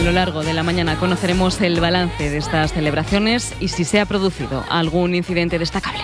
lo largo de la mañana conoceremos el balance de estas celebraciones y si se ha producido algún incidente destacable.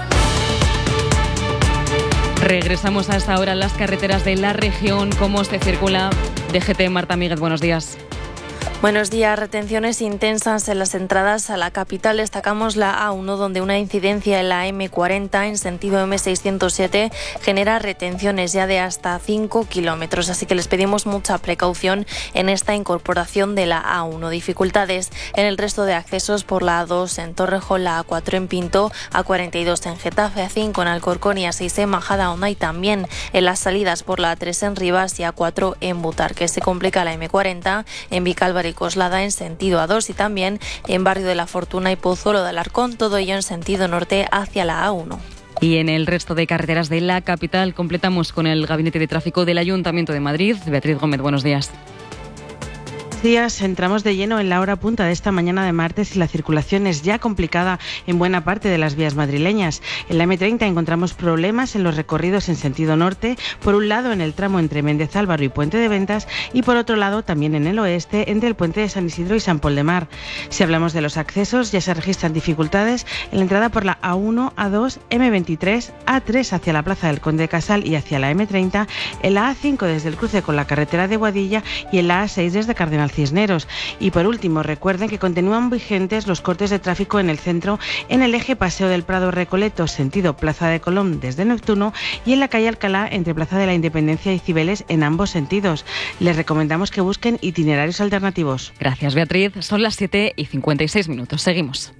Regresamos a esta hora a las carreteras de la región. ¿Cómo se circula? DGT, Marta Míguez, buenos días. Buenos días. Retenciones intensas en las entradas a la capital. Destacamos la A1, donde una incidencia en la M40 en sentido M607 genera retenciones ya de hasta 5 kilómetros. Así que les pedimos mucha precaución en esta incorporación de la A1. Dificultades en el resto de accesos por la A2 en Torrejón, la A4 en Pinto, A42 en Getafe, A5 en Alcorcón y A6 en Majadahonda, y también en las salidas por la A3 en Rivas y A4 en Butarque. Se complica la M40 en Vicálvaro y Coslada en sentido A2 y también en Barrio de la Fortuna y Pozuelo de Alarcón, todo ello en sentido norte hacia la A1. Y en el resto de carreteras de la capital completamos con el Gabinete de Tráfico del Ayuntamiento de Madrid. Beatriz Gómez, buenos días. Días, entramos de lleno en la hora punta de esta mañana de martes y la circulación es ya complicada en buena parte de las vías madrileñas. En la M30 encontramos problemas en los recorridos en sentido norte, por un lado en el tramo entre Méndez Álvaro y Puente de Ventas y por otro lado también en el oeste entre el puente de San Isidro y San Pol de Mar. Si hablamos de los accesos, ya se registran dificultades en la entrada por la A1, A2, M23, A3 hacia la Plaza del Conde de Casal y hacia la M30, en la A5 desde el cruce con la carretera de Boadilla y en la A6 desde Cardenal Cisneros. Y por último, recuerden que continúan vigentes los cortes de tráfico en el centro, en el eje Paseo del Prado Recoleto, sentido Plaza de Colón desde Neptuno, y en la calle Alcalá entre Plaza de la Independencia y Cibeles en ambos sentidos. Les recomendamos que busquen itinerarios alternativos. Gracias, Beatriz. Son las 7:56. Seguimos.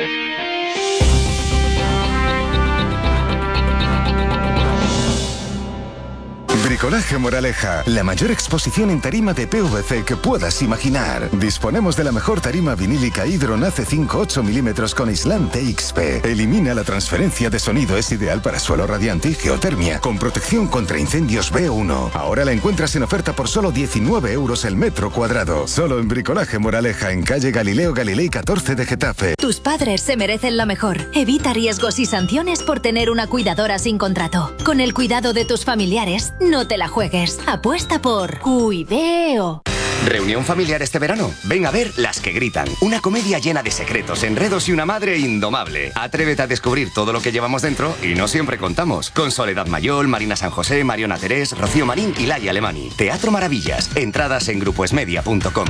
Bricolaje Moraleja, la mayor exposición en tarima de PVC que puedas imaginar. Disponemos de la mejor tarima vinílica Hydron AC5 8 mm con aislante XP. Elimina la transferencia de sonido, es ideal para suelo radiante y geotermia, con protección contra incendios B1. Ahora la encuentras en oferta por solo 19 euros el metro cuadrado. Solo en Bricolaje Moraleja, en calle Galileo Galilei 14 de Getafe. Tus padres se merecen lo mejor. Evita riesgos y sanciones por tener una cuidadora sin contrato. Con el cuidado de tus familiares, no te la juegues. Apuesta por Cuideo. ¿Reunión familiar este verano? Ven a ver Las que gritan. Una comedia llena de secretos, enredos y una madre indomable. Atrévete a descubrir todo lo que llevamos dentro y no siempre contamos. Con Soledad Mayol, Marina San José, Mariona Terés, Rocío Marín y Laia Alemani. Teatro Maravillas. Entradas en grupoesmedia.com.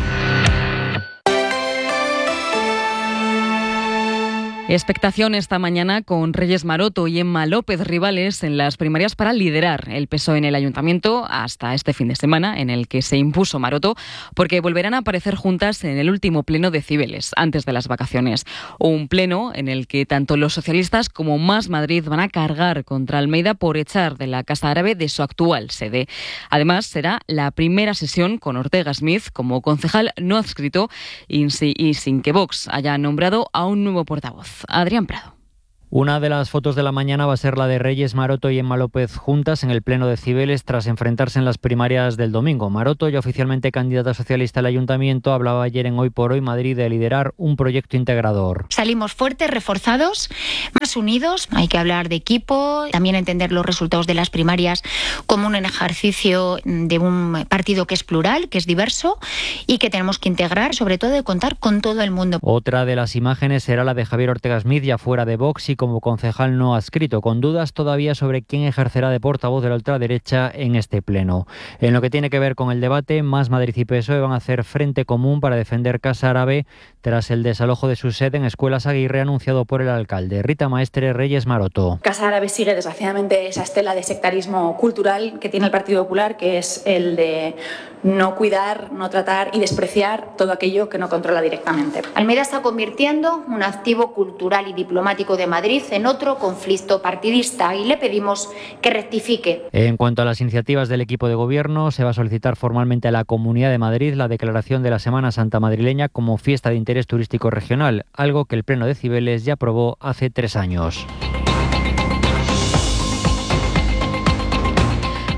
Expectación esta mañana con Reyes Maroto y Emma López rivales en las primarias para liderar el PSOE en el Ayuntamiento hasta este fin de semana, en el que se impuso Maroto, porque volverán a aparecer juntas en el último pleno de Cibeles, antes de las vacaciones. Un pleno en el que tanto los socialistas como Más Madrid van a cargar contra Almeida por echar de la Casa Árabe de su actual sede. Además, será la primera sesión con Ortega Smith como concejal no adscrito y sin que Vox haya nombrado a un nuevo portavoz. Adrián Prado. Una de las fotos de la mañana va a ser la de Reyes Maroto y Emma López juntas en el pleno de Cibeles tras enfrentarse en las primarias del domingo. Maroto, ya oficialmente candidata socialista al ayuntamiento, hablaba ayer en Hoy por Hoy Madrid de liderar un proyecto integrador. Salimos fuertes, reforzados, más unidos. Hay que hablar de equipo, también entender los resultados de las primarias como un ejercicio de un partido que es plural, que es diverso y que tenemos que integrar, sobre todo de contar con todo el mundo. Otra de las imágenes será la de Javier Ortega Smith, ya fuera de Vox y como concejal no adscrito, con dudas todavía sobre quién ejercerá de portavoz de la ultraderecha en este pleno. En lo que tiene que ver con el debate, Más Madrid y PSOE van a hacer frente común para defender Casa Árabe tras el desalojo de su sede en Escuelas Aguirre anunciado por el alcalde. Rita Maestre, Reyes Maroto. Casa Árabe sigue desgraciadamente esa estela de sectarismo cultural que tiene el Partido Popular, que es el de no cuidar, no tratar y despreciar todo aquello que no controla directamente. Almeida está convirtiendo un activo cultural y diplomático de Madrid en otro conflicto partidista y le pedimos que rectifique. En cuanto a las iniciativas del equipo de gobierno, se va a solicitar formalmente a la Comunidad de Madrid la declaración de la Semana Santa madrileña como fiesta de interés turístico regional, algo que el Pleno de Cibeles ya aprobó hace 3 años.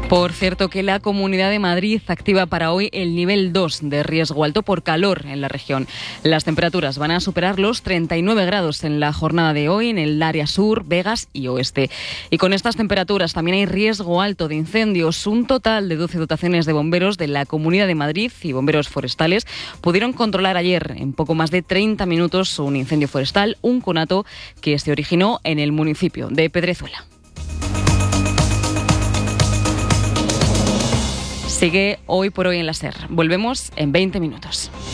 Por cierto, que la Comunidad de Madrid activa para hoy el nivel 2 de riesgo alto por calor en la región. Las temperaturas van a superar los 39 grados en la jornada de hoy en el área sur, Vegas y oeste. Y con estas temperaturas también hay riesgo alto de incendios. Un total de 12 dotaciones de bomberos de la Comunidad de Madrid y bomberos forestales pudieron controlar ayer en poco más de 30 minutos un incendio forestal, un conato que se originó en el municipio de Pedrezuela. Sigue Hoy por Hoy en la SER. Volvemos en 20 minutos.